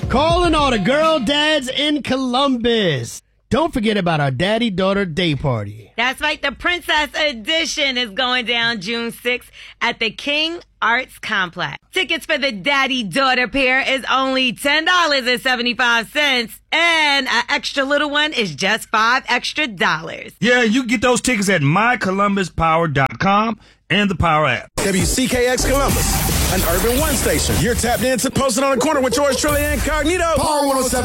Calling all the girl dads in Columbus. Don't forget about our daddy-daughter day party. That's right. The Princess Edition is going down June 6th at the King Arts Complex. Tickets for the daddy-daughter pair is only $10.75, and an extra little one is just $5 extra. Yeah, you can get those tickets at mycolumbuspower.com and the Power app. WCKX Columbus, an Urban One station. You're tapped into Posted on the Corner with George Trilly Incognito. Power 107.